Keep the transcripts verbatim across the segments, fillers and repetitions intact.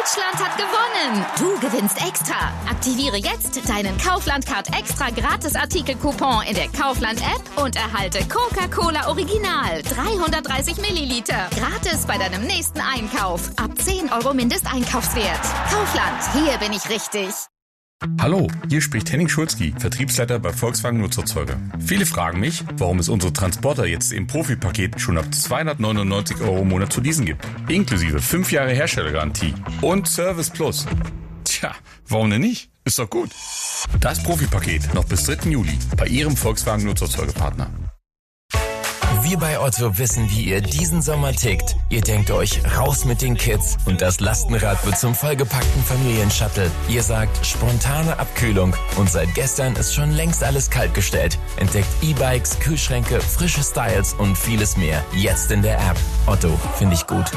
Deutschland hat gewonnen. Du gewinnst extra. Aktiviere jetzt deinen Kaufland-Card extra Gratis-Artikel-Coupon in der Kaufland-App und erhalte Coca-Cola Original dreihundertdreißig Milliliter. Gratis bei deinem nächsten Einkauf. Ab zehn Euro Mindesteinkaufswert. Kaufland, hier bin ich richtig. Hallo, hier spricht Henning Schulzki, Vertriebsleiter bei Volkswagen Nutzerzeuger. Viele fragen mich, warum es unsere Transporter jetzt im Profi-Paket schon ab zweihundertneunundneunzig Euro im Monat zu leasen gibt. Inklusive fünf Jahre Herstellergarantie und Service Plus. Tja, warum denn nicht? Ist doch gut. Das Profi-Paket noch bis dritten Juli bei Ihrem Volkswagen Nutzerzeugerpartner. Wir bei Otto wissen, wie ihr diesen Sommer tickt. Ihr denkt euch, raus mit den Kids und das Lastenrad wird zum vollgepackten Familienshuttle. Ihr sagt, spontane Abkühlung und seit gestern ist schon längst alles kaltgestellt. Entdeckt E-Bikes, Kühlschränke, frische Styles und vieles mehr. Jetzt in der App. Otto, finde ich gut.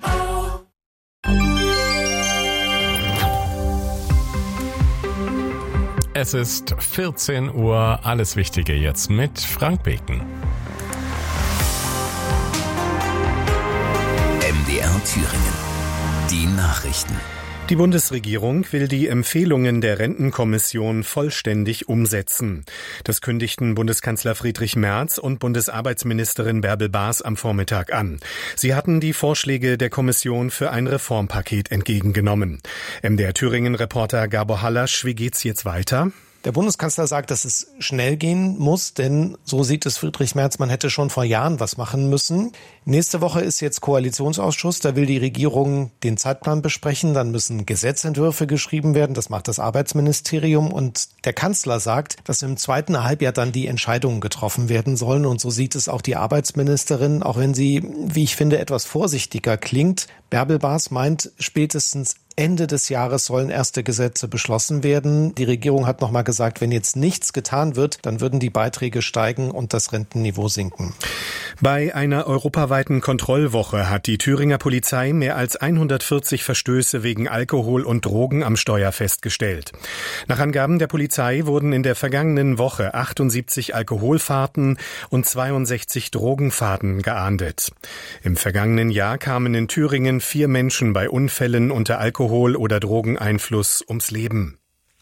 Es ist vierzehn Uhr, alles Wichtige jetzt mit Frank Beken. M D R Thüringen. Die Nachrichten. Die Bundesregierung will die Empfehlungen der Rentenkommission vollständig umsetzen. Das kündigten Bundeskanzler Friedrich Merz und Bundesarbeitsministerin Bärbel Baas am Vormittag an. Sie hatten die Vorschläge der Kommission für ein Reformpaket entgegengenommen. M D R Thüringen-Reporter Gabor Hallasch, wie geht's jetzt weiter? Der Bundeskanzler sagt, dass es schnell gehen muss, denn so sieht es Friedrich Merz, man hätte schon vor Jahren was machen müssen. Nächste Woche ist jetzt Koalitionsausschuss, da will die Regierung den Zeitplan besprechen, dann müssen Gesetzentwürfe geschrieben werden, das macht das Arbeitsministerium und der Kanzler sagt, dass im zweiten Halbjahr dann die Entscheidungen getroffen werden sollen und so sieht es auch die Arbeitsministerin, auch wenn sie, wie ich finde, etwas vorsichtiger klingt. Bärbel Baas meint, spätestens Ende des Jahres sollen erste Gesetze beschlossen werden. Die Regierung hat nochmal gesagt, wenn jetzt nichts getan wird, dann würden die Beiträge steigen und das Rentenniveau sinken. Bei einer europaweiten Kontrollwoche hat die Thüringer Polizei mehr als hundertvierzig Verstöße wegen Alkohol und Drogen am Steuer festgestellt. Nach Angaben der Polizei wurden in der vergangenen Woche achtundsiebzig Alkoholfahrten und zweiundsechzig Drogenfahrten geahndet. Im vergangenen Jahr kamen in Thüringen vier Menschen bei Unfällen unter Alkohol oder Drogeneinfluss ums Leben.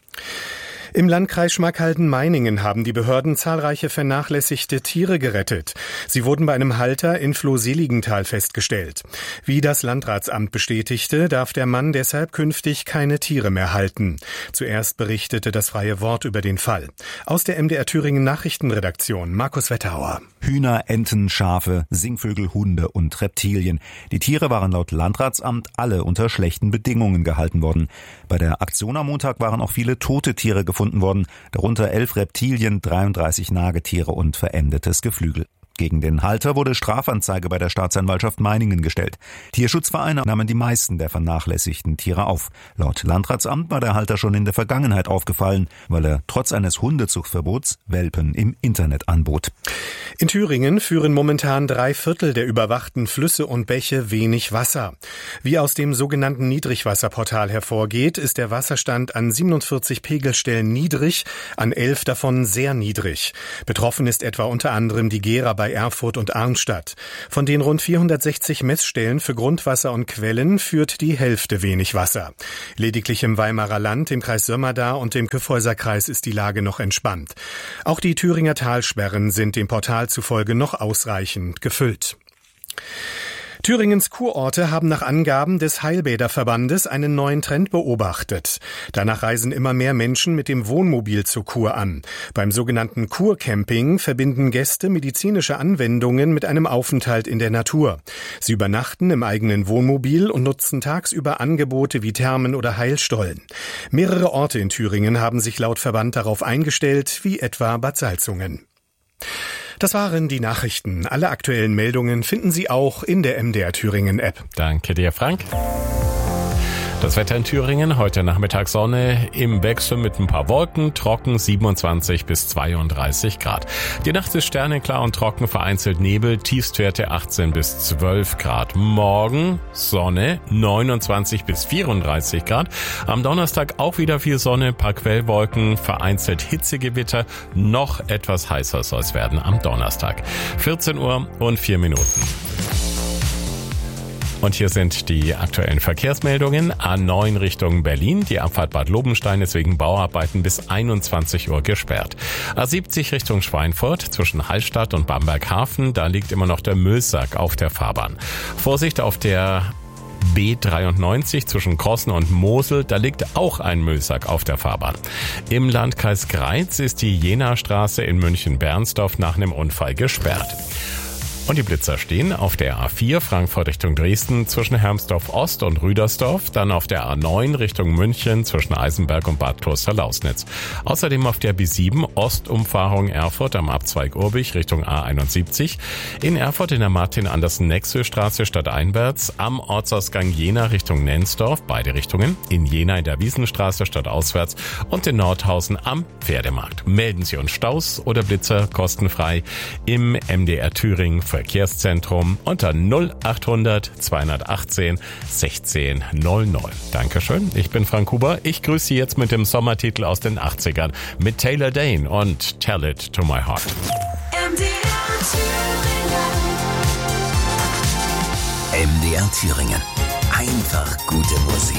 Im Landkreis Schmalkalden-Meiningen haben die Behörden zahlreiche vernachlässigte Tiere gerettet. Sie wurden bei einem Halter in Floh-Seligenthal festgestellt. Wie das Landratsamt bestätigte, darf der Mann deshalb künftig keine Tiere mehr halten. Zuerst berichtete das Freie Wort über den Fall. Aus der M D R Thüringen Nachrichtenredaktion, Markus Wetterauer. Hühner, Enten, Schafe, Singvögel, Hunde und Reptilien. Die Tiere waren laut Landratsamt alle unter schlechten Bedingungen gehalten worden. Bei der Aktion am Montag waren auch viele tote Tiere gefunden worden, darunter elf Reptilien, dreiunddreißig Nagetiere und verendetes Geflügel. Gegen den Halter wurde Strafanzeige bei der Staatsanwaltschaft Meiningen gestellt. Tierschutzvereine nahmen die meisten der vernachlässigten Tiere auf. Laut Landratsamt war der Halter schon in der Vergangenheit aufgefallen, weil er trotz eines Hundezuchtverbots Welpen im Internet anbot. In Thüringen führen momentan drei Viertel der überwachten Flüsse und Bäche wenig Wasser. Wie aus dem sogenannten Niedrigwasserportal hervorgeht, ist der Wasserstand an siebenundvierzig Pegelstellen niedrig, an elf davon sehr niedrig. Betroffen ist etwa unter anderem die Gera bei Erfurt und Arnstadt. Von den rund vierhundertsechzig Messstellen für Grundwasser und Quellen führt die Hälfte wenig Wasser. Lediglich im Weimarer Land, im Kreis Sömmerda und im Kyffhäuser Kreis ist die Lage noch entspannt. Auch die Thüringer Talsperren sind dem Portal zufolge noch ausreichend gefüllt. Thüringens Kurorte haben nach Angaben des Heilbäderverbandes einen neuen Trend beobachtet. Danach reisen immer mehr Menschen mit dem Wohnmobil zur Kur an. Beim sogenannten Kurcamping verbinden Gäste medizinische Anwendungen mit einem Aufenthalt in der Natur. Sie übernachten im eigenen Wohnmobil und nutzen tagsüber Angebote wie Thermen oder Heilstollen. Mehrere Orte in Thüringen haben sich laut Verband darauf eingestellt, wie etwa Bad Salzungen. Das waren die Nachrichten. Alle aktuellen Meldungen finden Sie auch in der M D R Thüringen App. Danke dir, Frank. Das Wetter in Thüringen, heute Nachmittag Sonne, im Wechsel mit ein paar Wolken, trocken siebenundzwanzig bis zweiunddreißig Grad. Die Nacht ist sternenklar und trocken, vereinzelt Nebel, Tiefstwerte achtzehn bis zwölf Grad. Morgen Sonne, neunundzwanzig bis vierunddreißig Grad. Am Donnerstag auch wieder viel Sonne, paar Quellwolken, vereinzelt Hitzegewitter. Noch etwas heißer soll es werden am Donnerstag. vierzehn Uhr und vier Minuten. Und hier sind die aktuellen Verkehrsmeldungen. A neun Richtung Berlin. Die Abfahrt Bad Lobenstein ist wegen Bauarbeiten bis einundzwanzig Uhr gesperrt. A siebzig Richtung Schweinfurt zwischen Hallstatt und Bamberg-Hafen. Da liegt immer noch der Müllsack auf der Fahrbahn. Vorsicht auf der B dreiundneunzig zwischen Krossen und Mosel, da liegt auch ein Müllsack auf der Fahrbahn. Im Landkreis Greiz ist die Jenastraße in München-Bernsdorf nach einem Unfall gesperrt. Und die Blitzer stehen auf der A vier Frankfurt Richtung Dresden zwischen Hermsdorf Ost und Rüdersdorf, dann auf der A neun Richtung München zwischen Eisenberg und Bad Kloster-Lausnitz. Außerdem auf der B sieben Ostumfahrung Erfurt am Abzweig Urbich Richtung A einundsiebzig, in Erfurt in der Martin-Andersen-Nexö-Straße stadteinwärts, am Ortsausgang Jena Richtung Nensdorf, beide Richtungen, in Jena in der Wiesenstraße stadtauswärts und in Nordhausen am Pferdemarkt. Melden Sie uns Staus oder Blitzer kostenfrei im M D R Thüringen Verkehrszentrum unter null achthundert zweihundertachtzehn sechzehn null null. Dankeschön, ich bin Frank Huber. Ich grüße Sie jetzt mit dem Sommertitel aus den achtzigern mit Taylor Dane und Tell It to My Heart. M D R Thüringen. M D R Thüringen. Einfach gute Musik.